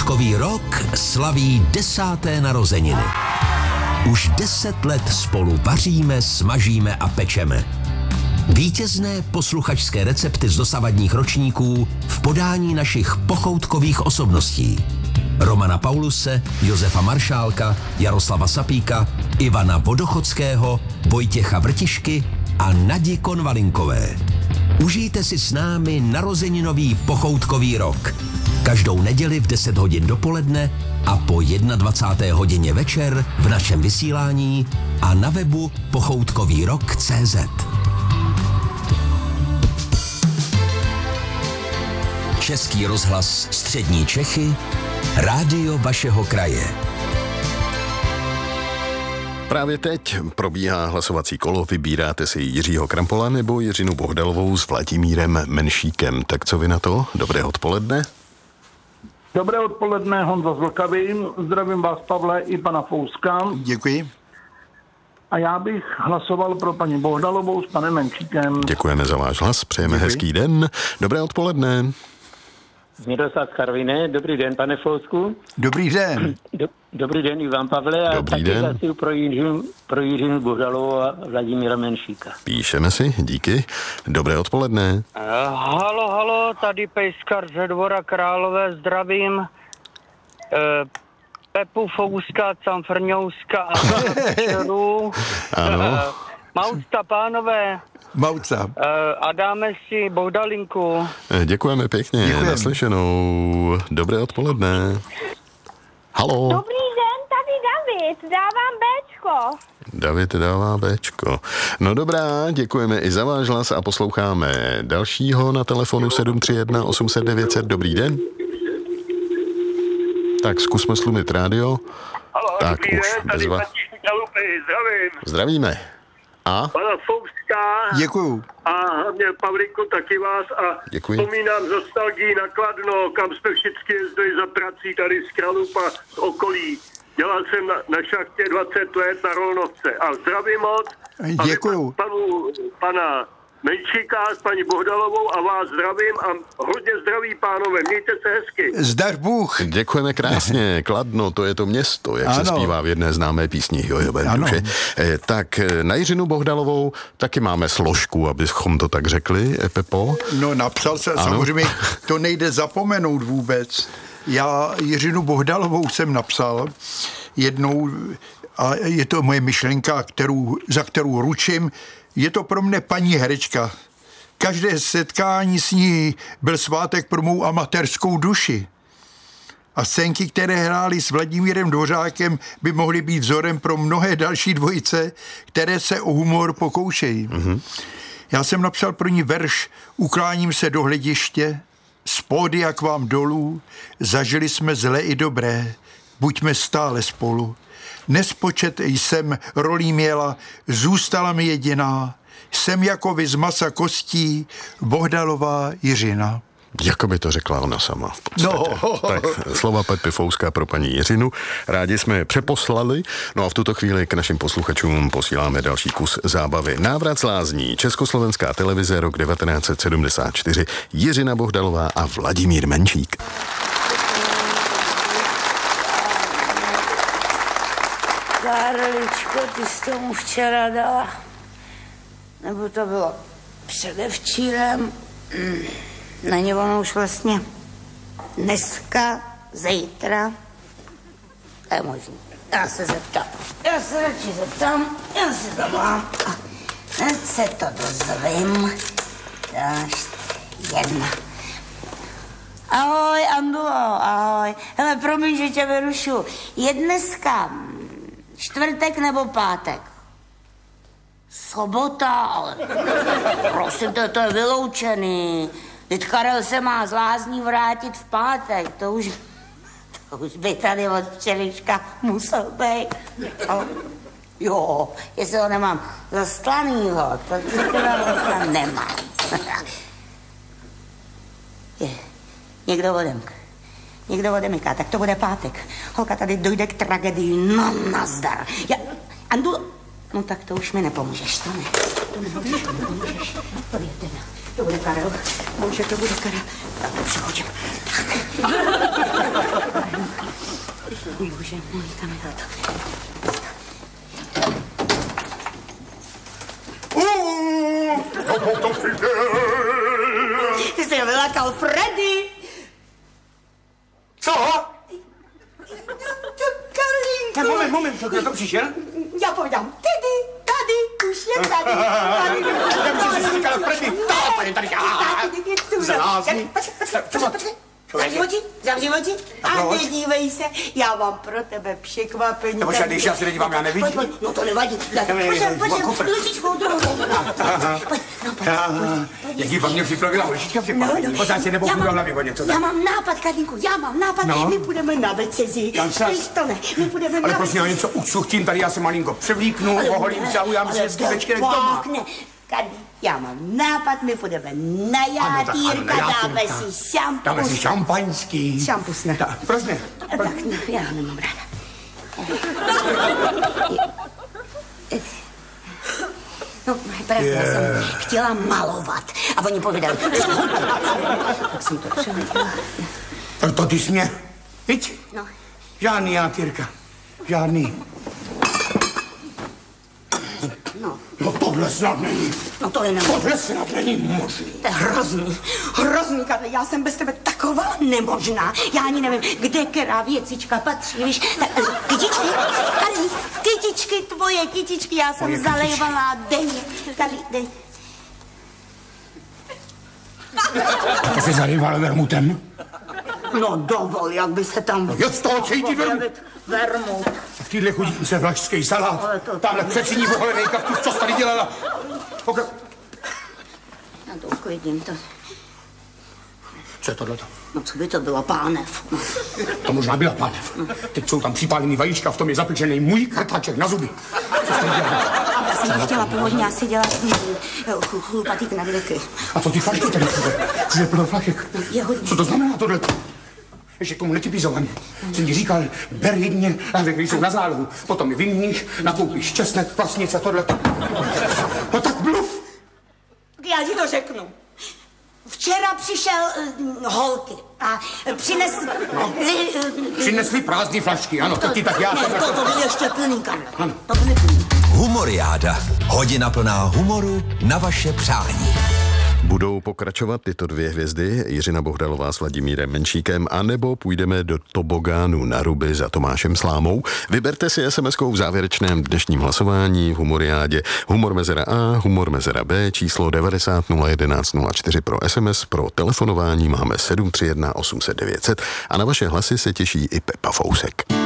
Pochoutkový rok slaví 10. narozeniny. Už 10 let spolu vaříme, smažíme a pečeme. Vítězné posluchačské recepty z dosavadních ročníků v podání našich pochoutkových osobností. Romana Pauluse, Josefa Maršálka, Jaroslava Sapíka, Ivana Vodochodského, Vojtěcha Vrtišky a Nadi Konvalinkové. Užijte si s námi narozeninový pochoutkový rok. Každou neděli v 10 hodin dopoledne a po 21. hodině večer v našem vysílání a na webu pochoutkovýrok.cz. Český rozhlas Střední Čechy, rádio vašeho kraje. Právě teď probíhá hlasovací kolo, vybíráte si Jiřího Krampola nebo Jiřinu Bohdalovou s Vladimírem Menšíkem. Tak co vy na to? Dobré odpoledne. Dobré odpoledne, Honza z Vltavy. Zdravím vás, Pavle, i pana Fouska. Děkuji. A já bych hlasoval pro paní Bohdalovou s panem Menšíkem. Děkujeme za váš hlas, přejeme hezký den. Dobré odpoledne. Miroslav Karviné, dobrý den, pane Fousku. Dobrý den. Dobrý den, Ivan Pavle, a Dobrý taky den. hlasuju pro Jiřinu Bohdalovou a Vladimíra Menšíka. Píšeme si, díky. Dobré odpoledne. Halo, tady Pejskar ze Dvora Králové, zdravím. Pepu Fouska, Camfrňouska a Čerů. Ano. Maucta, pánové. Mauca. A dáme si Bohdalinku. Děkujeme pěkně, Děkujeme. naslyšenou. Dobré odpoledne. Halo. Dobrý den, tady David, dávám Bčko. David dává Bčko. No dobrá, děkujeme i za váš hlas a posloucháme dalšího na telefonu 731 800 900. Dobrý den. Tak zkusme slumit rádio. Halo, Tak dobrý už den, tady bezva. František Chalupy, zdravím. Zdravíme. A? Pana Fouska Děkuju. a hlavně Pavlíku taky vás a Děkuji. vzpomínám z nostalgii na Kladno, kam jsme všichni jezdili za prací tady z Kralup a z okolí. Dělal jsem na šachtě 20 let na Rolnovce a zdravím moc. Děkuju. Pana Menšíka s paní Bohdalovou a vás zdravím a hodně zdraví, pánové, mějte se hezky. Zdař Bůh. Děkujeme krásně. Kladno, to je to město, jak se Ano. zpívá v jedné známé písni. Jo, Ano. duše. Tak na Jiřinu Bohdalovou taky máme složku, abychom to tak řekli, Pepo. No napsal se, Ano. samozřejmě to nejde zapomenout vůbec. Já Jiřinu Bohdalovou jsem napsal jednou a je to moje myšlenka, za kterou ručím. Je to pro mne paní herečka. Každé setkání s ní byl svátek pro mou amatérskou duši. A scénky, které hráli s Vladimírem Dvořákem, by mohly být vzorem pro mnohé další dvojice, které se o humor pokoušejí. Mm-hmm. Já jsem napsal pro ní verš Ukláním se do hlediště, z pódia k vám dolů, zažili jsme zlé i dobré, buďme stále spolu. Nespočet jsem rolí měla, zůstala mi jediná, jsem jako vy z masa kostí, Bohdalová Jiřina. Jako by to řekla ona sama v podstatě. No. Tak slova Pepy Fouska pro paní Jiřinu. Rádi jsme je přeposlali. No a v tuto chvíli k našim posluchačům posíláme další kus zábavy. Návrat z lázní. Československá televize, rok 1974. Jiřina Bohdalová a Vladimír Menšík. Karličko, ty jsi tomu včera dala? Nebo to bylo předevčírem? Není ono už vlastně dneska, zítra? To je možné. Já se zeptám. Já se radši zeptám, já se zavolám a hned se to dozvím. Dáš jedna. Ahoj, Andulo, ahoj. Hele, promiň, že tě vyrušu. Je dneska čtvrtek nebo pátek? Sobota, ale prosím, to je vyloučený. Teď Karel se má z lázní vrátit v pátek, to už by tady od včelička musel být. Jo, jestli ho nemám zaslanýho, to teda nemám. Někdo odemyká, tak to bude pátek. Holka, tady dojde k tragedii, no nazdar. Andu, no tak to už mi nepomůžeš, to nepomůžeš. To bude Karel, bože, to bude Karel. Tak to přechodím. Bože můj, tam je to. Ty jsi vylakal Freddy. Co? Karlínku. Moment, kdo to přišel? Já povídám, tady, už je tady. Já jsem říkal Freddy, tady, tady. Zalázní. Počkej. Zavři oči a nedívej se, já mám pro tebe překvapení. Nebo když já se nedívám, já nevidím. Pojď, no to nevadí. Pojď, ručičkou druhou. Jaký pak mě připravila ručička překvapení? Pořád si nepokudal na vývodně, co tak? Já mám nápad, Karlínku, my půjdeme na večeři. Víš to ne, my půjdeme na večeři. Ale prosím, já něco ucuchtím, tady já se malinko převlíknu, oholím se a udělám si hezký večerek doma. Karlí, já mám nápad, my půjdeme na Játýrka, dáme si šampus. Dáme si šampaňský. Šampus ne. Proč ne? Tak no, já nemám ráda. No, pravda, jsem chtěla malovat a oni povídali, tak jsem to přehodila. Proto ty jsi mě, viď? No. Žádný Játýrka, žádný. No tohle snad není. No to je nemožné. Tohle snad není možný. To je hrozný, Karle, já jsem bez tebe taková nemožná. Já ani nevím, kde která věcička patří, víš. Kytičky, Karli, kytičky, já jsem zalejvala denně. Karli, dej. To jsi zalejvala vermutem? No dovol, jak by se tam... No je z toho cítit vermut. V téhle chudince vlašský salát. Tamhle přeciní voholený kaktus, co jsi tady dělala? Já to uklidím to. Co je tohleto? No co by to bylo, pánev? No. To možná byla pánev. Teď jsou tam připálený vajíčka, v tom je zapečený můj krtáček na zuby. Co jsi tady dělala? Já jsem ti chtěla původně asi dělat chlupatík na vleky. A co ty flašky tady? Co je plno flašek? Co to znamená tohleto? Ještě k tomu netypizovaně. Jsem ti říkal, ber jedině lahve, které jsou na zálohu. Potom je vyměníš, nakoupíš česnek, kvasnice, tohleto. No tak mluv. Já ti to řeknu. Včera přišel holky a přinesli... Přinesli prázdný flašky, ano, to ti tak já... Ne, to byly ještě plný, Karle. Ano. To byly plný. Humoriáda. Hodina plná humoru na vaše přání. Budou pokračovat tyto dvě hvězdy, Jiřina Bohdalová s Vladimírem Menšíkem, anebo půjdeme do tobogánu na ruby za Tomášem Slámou. Vyberte si SMS-kou v závěrečném dnešním hlasování v Humoriádě humor mezera A, humor mezera B, číslo 90 011 04 pro SMS, pro telefonování máme 731 800 900 a na vaše hlasy se těší i Pepa Fousek.